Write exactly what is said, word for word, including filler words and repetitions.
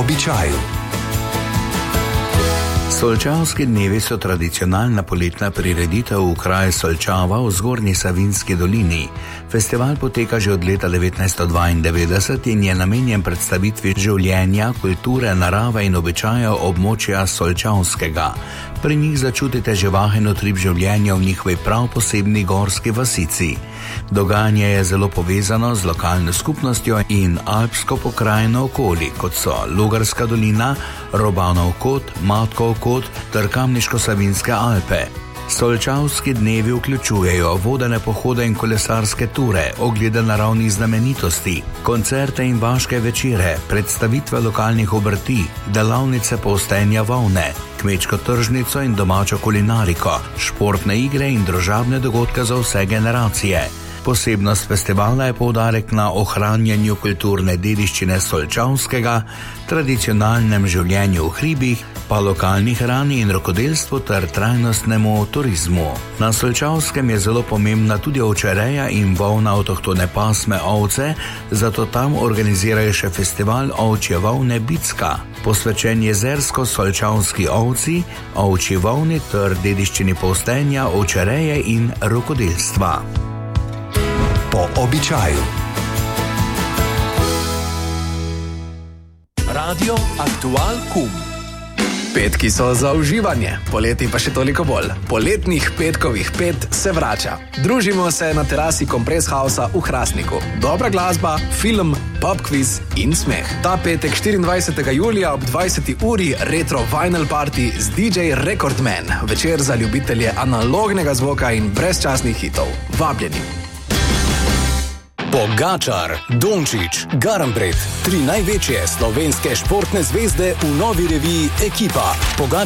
običaju. Solčavski dnevi so tradicionalna poletna prireditev v kraju Solčava v Zgornji Savinjski dolini. Festival poteka že od leta devetnajststo dvaindevetdeset in je namenjen predstavitvi življenja, kulture, narave in običajev območja Solčavskega. Pri njih začutite živahen utrip življenja v njihovi prav posebni gorski vasici. Dogajanje je zelo povezano z lokalno skupnostjo in alpsko pokrajino okoli, kot so Logarska dolina, Robanov kot, Matkov kot ter Kamniško-Savinjske Alpe. Solčavski dnevi vključujejo vodene pohode in kolesarske ture, oglede naravnih znamenitosti, koncerte in vaške večere, predstavitve lokalnih obrti, delavnice polstenja volne, kmečko tržnico in domačo kulinariko, športne igre in družabne dogodke za vse generacije. Posebnost festivala je poudarek na ohranjanju kulturne dediščine Solčavskega, tradicionalnem življenju v hribih, pa lokalni hrani in rokodelstvu ter trajnostnemu turizmu. Na Solčavskem je zelo pomembna tudi ovčereja in volna avtohtone pasme ovce, zato tam organizirajo še festival ovčje volne Bicka, posvečen jezersko-solčavski ovci, ovčji volni ter dediščini polstenja, ovčereje in rokodelstva. Po običaju. Radio Aktual Kum. Petki so za uživanje, poleti pa še toliko bolj. Poletnih petkovih pet se vrača. Družimo se na terasi Kompress Housea v Hrastniku. Dobra glasba, film, pop quiz in smeh. Ta petek štiriindvajsetega julija ob dvajseti uri retro vinyl party z D J Recordman. Večer za ljubitelje analognega zvoka in brezčasnih hitov. Vabljeni. Pogačar, Dončić, Garambret, tri največje slovenske športne zvezde v novi reviji Ekipa. Pogačar